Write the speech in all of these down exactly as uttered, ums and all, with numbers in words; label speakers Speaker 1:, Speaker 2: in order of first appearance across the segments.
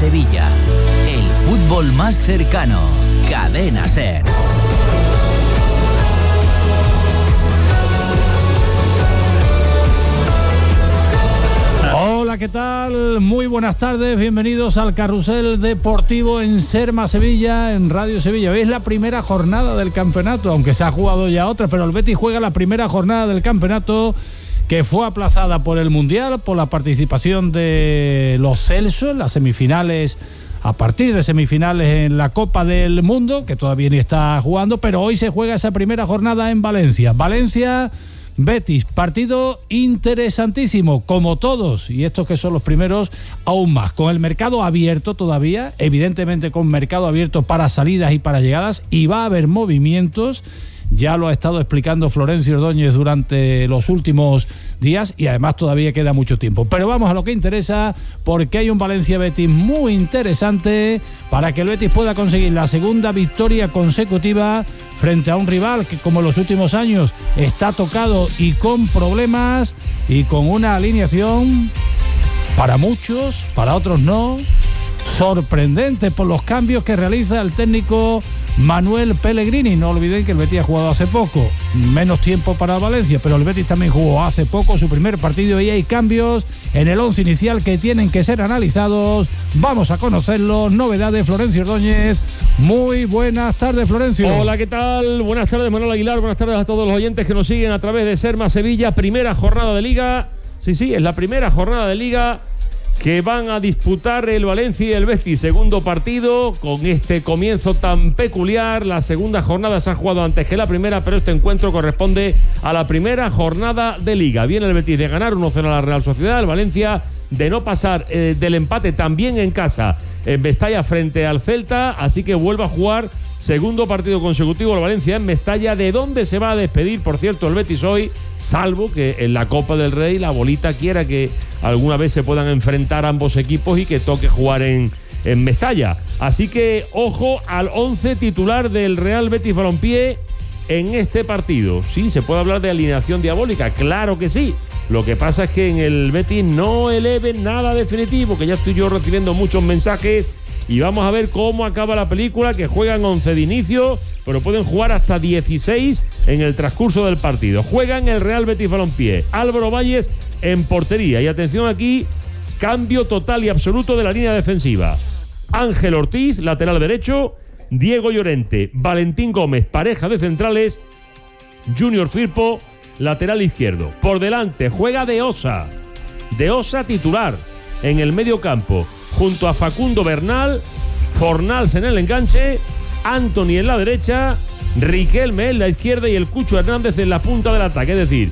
Speaker 1: Sevilla. El fútbol más cercano. Cadena SER.
Speaker 2: Hola, ¿qué tal? Muy buenas tardes, bienvenidos al Carrusel Deportivo en Serma Sevilla, en Radio Sevilla. Hoy es la primera jornada del campeonato, aunque se ha jugado ya otra, pero el Betis juega la primera jornada del campeonato, que fue aplazada por el Mundial, por la participación de los Celsos en las semifinales, a partir de semifinales en la Copa del Mundo, que todavía ni está jugando, pero hoy se juega esa primera jornada en Valencia. Valencia... Betis, partido interesantísimo, como todos, y estos que son los primeros, aún más, con el mercado abierto todavía, evidentemente con mercado abierto para salidas y para llegadas, y va a haber movimientos, ya lo ha estado explicando Florencio Ordóñez durante los últimos días, y además todavía queda mucho tiempo. Pero vamos a lo que interesa, porque hay un Valencia-Betis muy interesante para que el Betis pueda conseguir la segunda victoria consecutiva frente a un rival que, como en los últimos años, está tocado y con problemas, y con una alineación para muchos, para otros no, sorprendente por los cambios que realiza el técnico Manuel Pellegrini. No olviden que el Betis ha jugado hace poco, menos tiempo para Valencia, pero el Betis también jugó hace poco su primer partido y hay cambios en el once inicial que tienen que ser analizados. Vamos a conocerlos. Novedades, Florencio Ordóñez. Muy buenas tardes, Florencio.
Speaker 3: Hola, ¿qué tal? Buenas tardes, Manuel Aguilar. Buenas tardes a todos los oyentes que nos siguen a través de Serma Sevilla. Primera jornada de Liga. Sí, sí, es la primera jornada de Liga que van a disputar el Valencia y el Betis. Segundo partido con este comienzo tan peculiar. La segunda jornada se ha jugado antes que la primera, pero este encuentro corresponde a la primera jornada de Liga. Viene el Betis de ganar uno cero a la Real Sociedad. El Valencia de no pasar eh, del empate también en casa en Mestalla frente al Celta. Así que vuelve a jugar segundo partido consecutivo el Valencia en Mestalla, de donde se va a despedir, por cierto, el Betis hoy, salvo que en la Copa del Rey la bolita quiera que alguna vez se puedan enfrentar ambos equipos y que toque jugar en, en Mestalla. Así que ojo al once titular del Real Betis Balompié en este partido. Sí, se puede hablar de alineación diabólica, claro que sí. Lo que pasa es que en el Betis no eleven nada definitivo, que ya estoy yo recibiendo muchos mensajes. Y vamos a ver cómo acaba la película, que juegan once de inicio, pero pueden jugar hasta dieciséis en el transcurso del partido. Juegan el Real Betis Balompié. Álvaro Valles en portería. Y atención aquí, cambio total y absoluto de la línea defensiva. Ángel Ortiz, lateral derecho. Diego Llorente, Valentín Gómez, pareja de centrales. Junior Firpo, lateral izquierdo. Por delante juega De Osa. De Osa titular en el medio campo, junto a Facundo Bernal, Fornals en el enganche, Antony en la derecha, Riquelme en la izquierda y el Cucho Hernández en la punta del ataque. Es decir,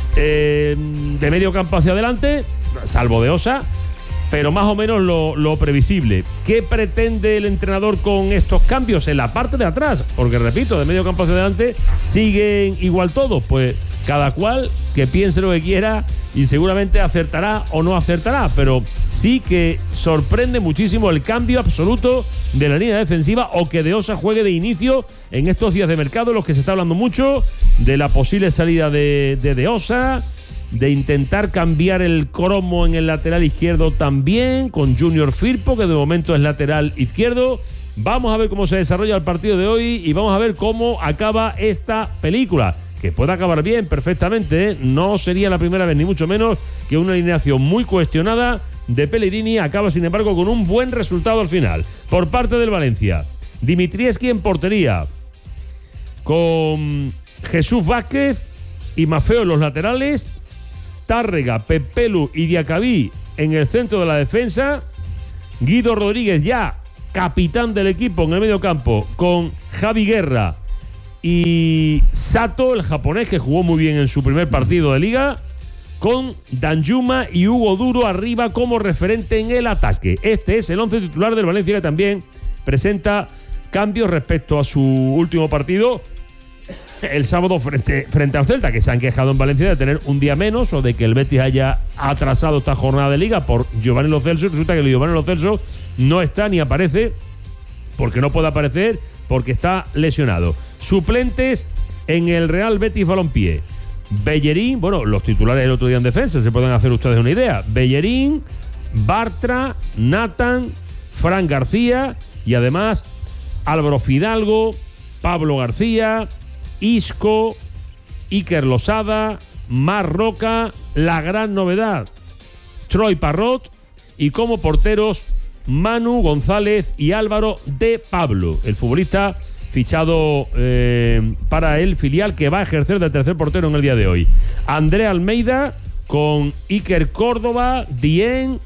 Speaker 3: eh, de medio campo hacia adelante, salvo De Osa, pero más o menos lo, lo previsible. ¿Qué pretende el entrenador con estos cambios en la parte de atrás? Porque, repito, de medio campo hacia adelante siguen igual todos. Pues cada cual que piense lo que quiera y seguramente acertará o no acertará, pero sí que sorprende muchísimo el cambio absoluto de la línea defensiva, o que De Osa juegue de inicio en estos días de mercado, en los que se está hablando mucho de la posible salida de De, de Osa, de intentar cambiar el cromo en el lateral izquierdo también, con Junior Firpo, que de momento es lateral izquierdo. Vamos a ver cómo se desarrolla el partido de hoy y vamos a ver cómo acaba esta película, que puede acabar bien perfectamente, ¿eh? No sería la primera vez, ni mucho menos, que una alineación muy cuestionada de Pellegrini acaba, sin embargo, con un buen resultado al final. Por parte del Valencia, Dimitrievski en portería, con Jesús Vázquez y Maffeo en los laterales, Tárrega, Pepelu y Diacabí en el centro de la defensa, Guido Rodríguez ya capitán del equipo en el medio campo, con Javi Guerra y Sato, el japonés, que jugó muy bien en su primer partido de Liga, con Danjuma y Hugo Duro arriba como referente en el ataque. Este es el once titular del Valencia, que también presenta cambios respecto a su último partido el sábado frente, frente al Celta, que se han quejado en Valencia de tener un día menos, o de que el Betis haya atrasado esta jornada de Liga por Giovanni Lo Celso. Resulta que el Giovanni Lo Celso no está ni aparece, porque no puede aparecer, porque está lesionado. Suplentes en el Real Betis Balompié: Bellerín, bueno, los titulares el otro día en defensa, se pueden hacer ustedes una idea. Bellerín, Bartra, Nathan, Fran García y además Álvaro Fidalgo, Pablo García, Isco, Iker Losada, Mar Roca, la gran novedad, Troy Parrot, y como porteros Manu González y Álvaro de Pablo, el futbolista fichado eh, para el filial que va a ejercer de tercer portero en el día de hoy. André Almeida con Iker Córdoba, Dien,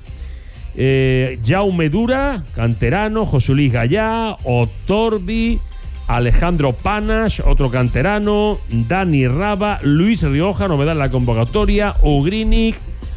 Speaker 3: eh, Jaume Dura, canterano, José Luis Gallá, Otorbi, Alejandro Panas, otro canterano, Dani Raba, Luis Rioja, novedad en la convocatoria, Ugrinic,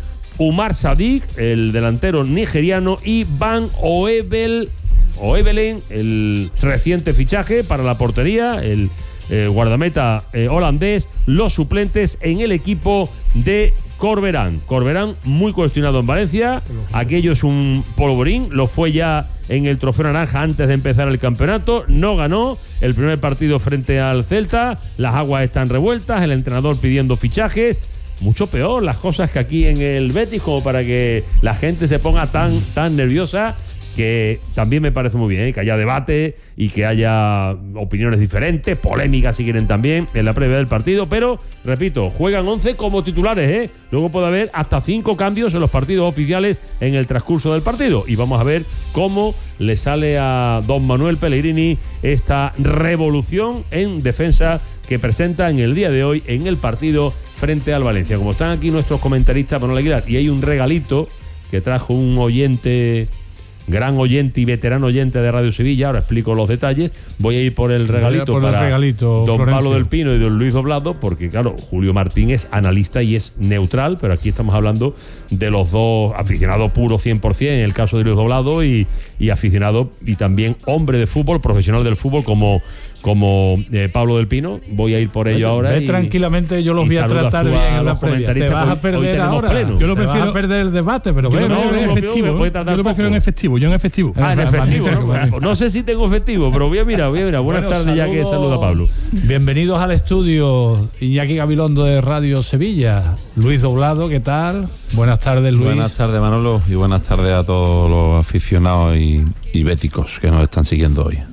Speaker 3: Umar Sadik, el delantero nigeriano, y Van Oebel, Oebelen, el reciente fichaje para la portería, el eh, guardameta eh, holandés, los suplentes en el equipo de Corberán. Corberán muy cuestionado en Valencia, aquello es un polvorín, lo fue ya en el Trofeo Naranja antes de empezar el campeonato, no ganó el primer partido frente al Celta, las aguas están revueltas, el entrenador pidiendo fichajes, mucho peor las cosas que aquí en el Betis, como para que la gente se ponga tan, tan nerviosa, que también me parece muy bien, ¿eh? Que haya debate y que haya opiniones diferentes, polémicas si quieren también en la previa del partido, pero repito, juegan once como titulares, ¿eh? Luego puede haber hasta cinco cambios en los partidos oficiales en el transcurso del partido, y vamos a ver cómo le sale a don Manuel Pellegrini esta revolución en defensa que presenta en el día de hoy en el partido frente al Valencia. Como están aquí nuestros comentaristas, Manuel Aguilar, y hay un regalito que trajo un oyente, gran oyente y veterano oyente de Radio Sevilla, ahora explico los detalles, voy a ir por el regalito
Speaker 2: por
Speaker 3: para
Speaker 2: el regalito,
Speaker 3: don
Speaker 2: Florencio.
Speaker 3: Pablo del Pino y don Luis Doblado, porque claro, Julio Martín es analista y es neutral, pero aquí estamos hablando de los dos, aficionado puro cien por ciento en el caso de Luis Doblado, y, y aficionado y también hombre de fútbol, profesional del fútbol como como eh, Pablo del Pino. Voy a ir por ello
Speaker 2: Ve,
Speaker 3: ahora.
Speaker 2: Ve
Speaker 3: y,
Speaker 2: tranquilamente, yo los voy a tratar bien
Speaker 3: a
Speaker 2: en la previa. Te vas a perder ahora.
Speaker 3: Pleno.
Speaker 2: Yo lo prefiero, te vas a perder el debate, pero
Speaker 4: yo
Speaker 2: ve,
Speaker 4: lo
Speaker 2: ve,
Speaker 4: prefiero
Speaker 2: ve,
Speaker 4: en efectivo.
Speaker 3: Yo,
Speaker 4: yo lo prefiero en efectivo. Yo en efectivo.
Speaker 3: Ah, en efectivo. ¿no? No sé si tengo efectivo, pero voy a mirar, voy a mirar. Buenas
Speaker 2: Bueno,
Speaker 3: tardes,
Speaker 2: saludo,
Speaker 3: ya que saluda Pablo.
Speaker 2: Bienvenidos al estudio, Iñaki Gabilondo de Radio Sevilla. Luis Doblado, ¿qué tal? Buenas tardes, Luis.
Speaker 5: Buenas tardes, Manolo, y buenas tardes a todos los aficionados y, y béticos que nos están siguiendo hoy.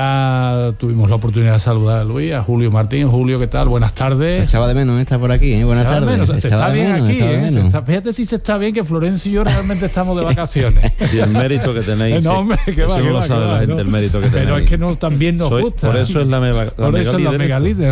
Speaker 2: Ya tuvimos la oportunidad de saludar a Luis, a Julio Martín. Julio, ¿qué tal? Buenas tardes.
Speaker 6: Se echaba de menos estar por aquí, ¿eh? Buenas
Speaker 2: Se
Speaker 6: tardes.
Speaker 2: menos, se,
Speaker 6: se
Speaker 2: está bien
Speaker 6: menos,
Speaker 2: aquí, ¿eh? Se está, fíjate si se está bien que Florencio y yo realmente estamos de vacaciones.
Speaker 5: Y el mérito que tenéis.
Speaker 2: No, hombre, que va,
Speaker 5: eso
Speaker 2: que
Speaker 5: no
Speaker 2: va,
Speaker 5: lo sabe
Speaker 2: que
Speaker 5: la
Speaker 2: va,
Speaker 5: gente,
Speaker 2: ¿no?
Speaker 5: el mérito que tenéis.
Speaker 2: Pero es que no, también nos
Speaker 5: Soy,
Speaker 2: gusta.
Speaker 5: Por eso es la, mega, la
Speaker 2: por
Speaker 5: mega
Speaker 2: eso es la
Speaker 5: líder.
Speaker 2: mega líder.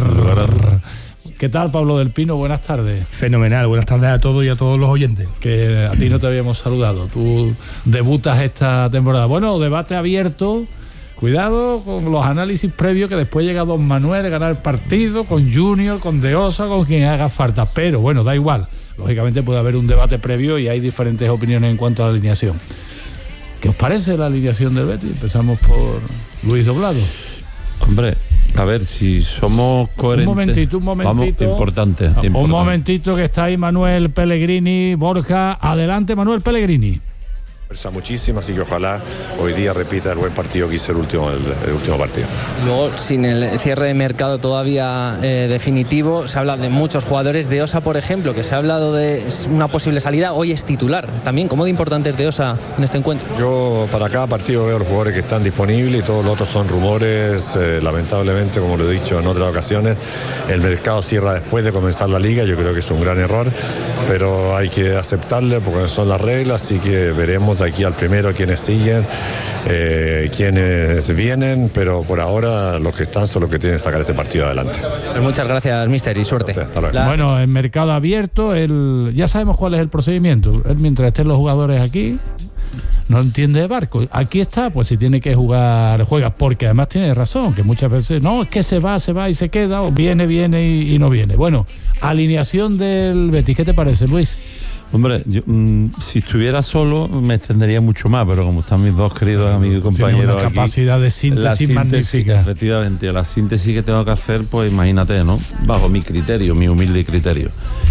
Speaker 2: ¿Qué tal, Pablo del Pino? Buenas tardes.
Speaker 4: Fenomenal. Buenas tardes a todos y a todos los oyentes.
Speaker 2: Que a ti no te habíamos saludado. Tú debutas esta temporada. Bueno, debate abierto. Cuidado con los análisis previos, que después llega don Manuel a ganar el partido con Junior, con Deosa, con quien haga falta. Pero bueno, da igual. Lógicamente puede haber un debate previo y hay diferentes opiniones en cuanto a la alineación. ¿Qué os parece la alineación del Betis? Empezamos por Luis Doblado.
Speaker 5: Hombre, a ver, si somos coherentes.
Speaker 2: Un momentito, un momentito.
Speaker 5: Vamos, importante,
Speaker 2: Un
Speaker 5: importante.
Speaker 2: momentito, que está ahí Manuel Pellegrini, Borja. Adelante, Manuel Pellegrini.
Speaker 7: Fuerza muchísimo, así que ojalá hoy día repita el buen partido que hizo el último, el, el último partido.
Speaker 8: Luego, sin el cierre de mercado todavía eh, definitivo, se habla de muchos jugadores. De Osa, por ejemplo, que se ha hablado de una posible salida, hoy es titular también. ¿Cómo de importante es De Osa en este encuentro?
Speaker 7: Yo para cada partido veo los jugadores que están disponibles y todos los otros son rumores. Eh, lamentablemente, como lo he dicho en otras ocasiones, el mercado cierra después de comenzar la liga. Yo creo que es un gran error, pero hay que aceptarle porque son las reglas, así que veremos de aquí al primero quienes siguen, eh, quienes vienen, pero por ahora los que están son los que tienen que sacar este partido adelante.
Speaker 8: Pues muchas gracias, mister, y suerte.
Speaker 7: Hasta luego.
Speaker 8: La...
Speaker 2: Bueno, en mercado abierto, el, ya sabemos cuál es el procedimiento. Él, mientras estén los jugadores aquí, no entiende de barco. Aquí está, pues si tiene que jugar, juega, porque además tiene razón, que muchas veces, no, es que se va, se va y se queda, o viene, viene y, y no viene. Bueno, alineación del Betis, ¿qué te parece, Luis?
Speaker 5: Hombre, yo, mmm, si estuviera solo me extendería mucho más, pero como están mis dos queridos amigos y compañeros
Speaker 2: Tiene una
Speaker 5: aquí,
Speaker 2: capacidad de síntesis,
Speaker 5: la síntesis
Speaker 2: magnífica.
Speaker 5: Efectivamente, la síntesis que tengo que hacer, pues imagínate, ¿no? Bajo mi criterio, mi humilde criterio.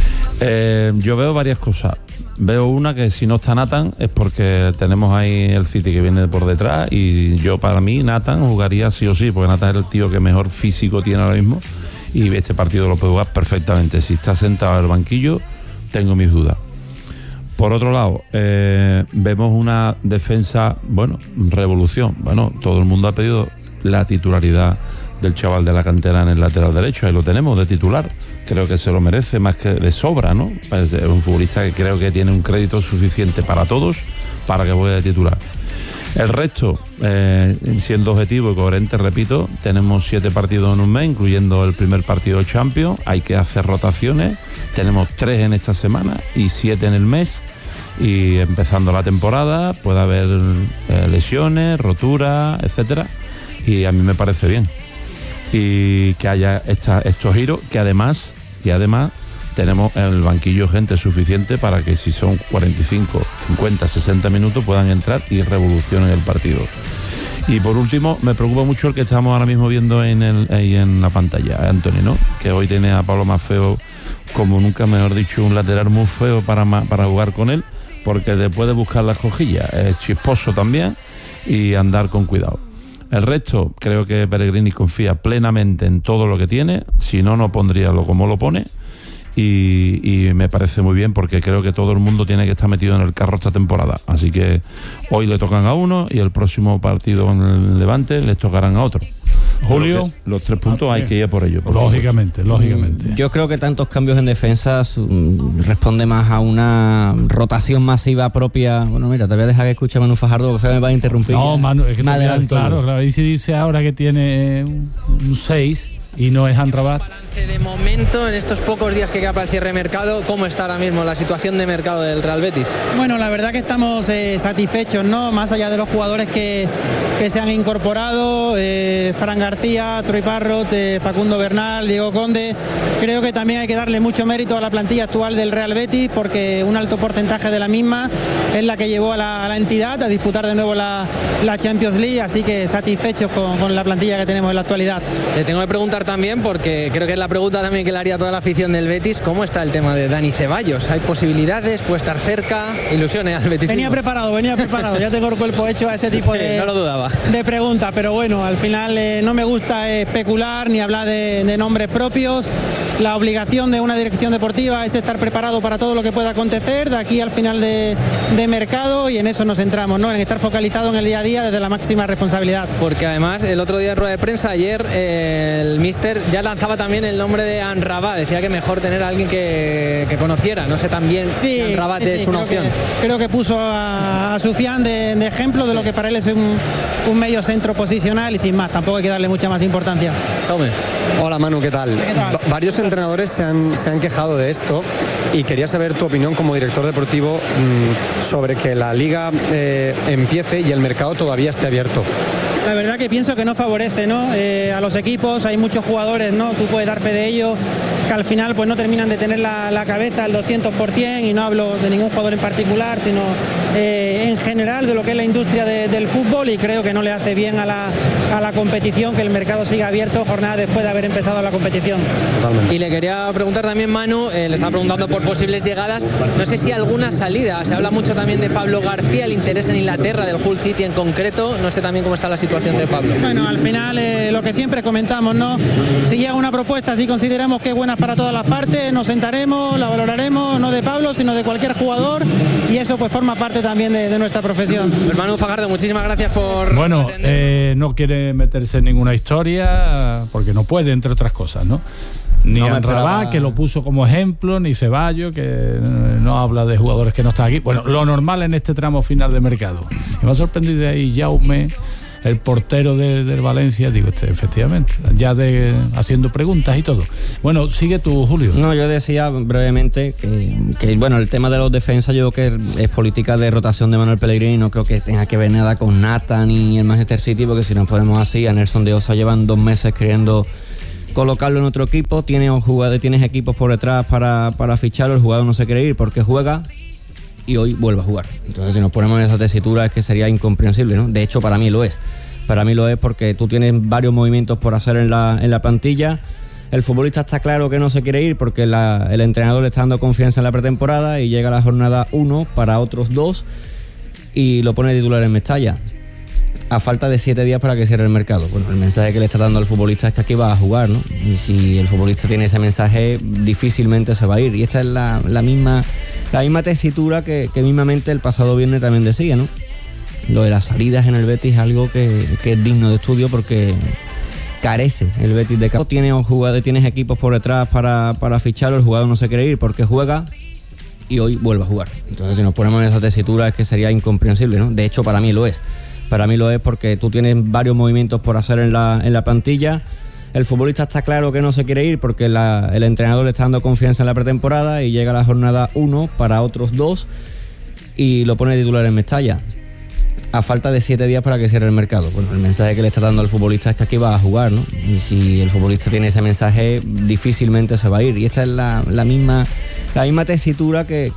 Speaker 5: Eh, yo veo varias cosas. Veo una, que si no está Nathan es porque tenemos ahí el City que viene por detrás, y yo, para mí, Nathan jugaría sí o sí, porque Nathan es el tío que mejor físico tiene ahora mismo y este partido lo puede jugar perfectamente. Si está sentado en el banquillo, tengo mis dudas. Por otro lado, eh, vemos una defensa, bueno, revolución. Bueno, todo el mundo ha pedido la titularidad del chaval de la cantera en el lateral derecho. Ahí lo tenemos de titular. Creo que se lo merece más que de sobra, ¿no? Es un futbolista que creo que tiene un crédito suficiente para todos para que juegue de titular. El resto, eh, siendo objetivo y coherente, repito, tenemos siete partidos en un mes, incluyendo el primer partido de Champions. Hay que hacer rotaciones. Tenemos tres en esta semana y siete en el mes. Y empezando la temporada puede haber eh, lesiones, roturas, etcétera. Y a mí me parece bien. Y que haya esta, estos giros, que además, y además tenemos en el banquillo gente suficiente para que si son cuarenta y cinco, cincuenta, sesenta minutos puedan entrar y revolucionen el partido. Y por último, me preocupa mucho el que estamos ahora mismo viendo en el, ahí en la pantalla, Anthony, ¿no? Que hoy tiene a Pablo Maffeo, como nunca mejor dicho, un lateral muy feo para, para jugar con él, porque le puede buscar las cojillas, es chisposo también y andar con cuidado. El resto, creo que Pellegrini confía plenamente en todo lo que tiene, si no, no pondría lo como lo pone, y, y me parece muy bien porque creo que todo el mundo tiene que estar metido en el carro esta temporada, así que hoy le tocan a uno y el próximo partido en el Levante les tocarán a otro.
Speaker 2: Julio,
Speaker 5: los tres puntos hay que ir por ello. Por
Speaker 2: lógicamente,
Speaker 5: supuesto.
Speaker 2: lógicamente.
Speaker 6: Yo creo que tantos cambios en defensa mm, responde más a una rotación masiva propia. Bueno, mira, te voy a dejar que escuche a Manu Fajardo, que se me va a interrumpir.
Speaker 2: No, Manu, es que
Speaker 6: me
Speaker 2: te voy a-
Speaker 6: adelanto.
Speaker 2: claro, claro. Y si dice ahora que tiene un seis y no es Amrabat.
Speaker 8: De momento, en estos pocos días que queda para el cierre de mercado, ¿cómo está ahora mismo la situación de mercado del Real Betis?
Speaker 9: Bueno, la verdad que estamos eh, satisfechos, ¿no? Más allá de los jugadores que, que se han incorporado, eh, Fran García, Troy Parrott, eh, Facundo Bernal, Diego Conde, creo que también hay que darle mucho mérito a la plantilla actual del Real Betis, porque un alto porcentaje de la misma es la que llevó a la, a la entidad a disputar de nuevo la, la Champions League, así que satisfechos con, con la plantilla que tenemos en la actualidad.
Speaker 8: Le tengo que preguntar también, porque creo que es la pregunta también que le haría a toda la afición del Betis, ¿cómo está el tema de Dani Ceballos? ¿Hay posibilidades? ¿Puede estar cerca? Ilusiones al Betis.
Speaker 9: Venía preparado, venía preparado, ya tengo el cuerpo hecho a ese tipo
Speaker 8: Sí,
Speaker 9: de,
Speaker 8: no lo dudaba.
Speaker 9: de preguntas, pero bueno, al final eh, no me gusta especular ni hablar de, de nombres propios. La obligación de una dirección deportiva es estar preparado para todo lo que pueda acontecer de aquí al final de, de mercado, y en eso nos centramos, ¿no? En estar focalizado en el día a día desde la máxima responsabilidad.
Speaker 8: Porque además el otro día en rueda de prensa, ayer, eh, el míster ya lanzaba también el nombre de Amrabat, decía que mejor tener a alguien que, que conociera, no sé también si Amrabat
Speaker 9: sí, sí,
Speaker 8: es una
Speaker 9: creo
Speaker 8: opción.
Speaker 9: Que, creo que puso a, a Sufian de, de ejemplo de lo que para él es un, un medio centro posicional, y sin más, tampoco hay que darle mucha más importancia.
Speaker 10: Hola Manu, ¿qué tal?
Speaker 9: ¿Qué tal?
Speaker 10: Va- varios entrenadores se han, se han quejado de esto y quería saber tu opinión como director deportivo mmm, sobre que la liga eh, empiece y el mercado todavía esté abierto.
Speaker 9: La verdad que pienso que no favorece, ¿no? Eh, a los equipos, hay muchos jugadores, ¿no? Tú puedes dar fe de ello, que al final pues no terminan de tener la, la cabeza al doscientos por ciento, y no hablo de ningún jugador en particular, sino eh, en general de lo que es la industria de- del fútbol, y creo que no le hace bien a la, a la competición que el mercado siga abierto jornada después de haber empezado la competición.
Speaker 8: Y le quería preguntar también, Manu, eh, le estaba preguntando por posibles llegadas, no sé si alguna salida, se habla mucho también de Pablo García, el interés en Inglaterra, del Hull City en concreto, no sé también cómo está la situación de Pablo.
Speaker 9: Bueno, al final eh, lo que siempre comentamos, ¿no? Si llega una propuesta, si consideramos que es buena para todas las partes, nos sentaremos, la valoraremos, no de Pablo, sino de cualquier jugador, y eso pues forma parte también de, de nuestra profesión.
Speaker 8: Hermano Fajardo, muchísimas gracias por...
Speaker 2: Bueno, eh, no quiere meterse en ninguna historia porque no puede, entre otras cosas, ¿no? Ni
Speaker 6: No me
Speaker 2: Amrabat,
Speaker 6: esperaba.
Speaker 2: que lo puso como ejemplo, ni Ceballos, que eh, no habla de jugadores que no están aquí. Bueno, lo normal en este tramo final de mercado. Me ha sorprendido de ahí Jaume, el portero de, del Valencia, digo, este, efectivamente, ya de haciendo preguntas y todo. Bueno, sigue tú, Julio.
Speaker 6: No, yo decía brevemente que, que, bueno, el tema de los defensas yo creo que es política de rotación de Manuel Pellegrini, no creo que tenga que ver nada con Nathan y el Manchester City, porque si nos ponemos así, a Nelson de Osa llevan dos meses queriendo colocarlo en otro equipo, tienes, jugadores, tienes equipos por detrás para, para ficharlo, el jugador no se quiere ir porque juega y hoy vuelve a jugar. Entonces, si nos ponemos en esa tesitura es que sería incomprensible, ¿no? De hecho, para mí lo es. Para mí lo es porque tú tienes varios movimientos por hacer en la, en la plantilla. El futbolista está claro que no se quiere ir porque la, el entrenador le está dando confianza en la pretemporada y llega la jornada uno para otros dos y lo pone titular en Mestalla a falta de siete días para que cierre el mercado. Bueno, el mensaje que le está dando al futbolista es que aquí va a jugar, ¿no? Y si el futbolista tiene ese mensaje, difícilmente se va a ir. Y esta es la, la misma la misma tesitura que, que mismamente el pasado viernes también decía, ¿no? Lo de las salidas en el Betis es algo que, que es digno de estudio porque carece el Betis de campo. Tiene jugadores, tienes equipos por detrás para, para ficharlo, el jugador no se quiere ir porque juega y hoy vuelve a jugar. Entonces, si nos ponemos en esa tesitura es que sería incomprensible, ¿no? De hecho, para mí lo es. Para mí lo es porque tú tienes varios movimientos por hacer en la, en la plantilla. El futbolista está claro que no se quiere ir porque la, el entrenador le está dando confianza en la pretemporada y llega la jornada uno para otros dos y lo pone titular en Mestalla a falta de siete días para que cierre el mercado. Bueno, el mensaje que le está dando al futbolista es que aquí va a jugar, ¿no? Y si el futbolista tiene ese mensaje, difícilmente se va a ir. Y esta es la, la misma la misma tesitura que,